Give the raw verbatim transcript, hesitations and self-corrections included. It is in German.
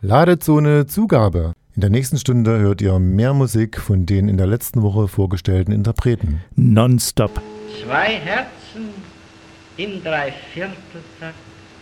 Ladezone Zugabe. In der nächsten Stunde hört ihr mehr Musik von den in der letzten Woche vorgestellten Interpreten. Nonstop. Zwei Herzen im Dreivierteltakt.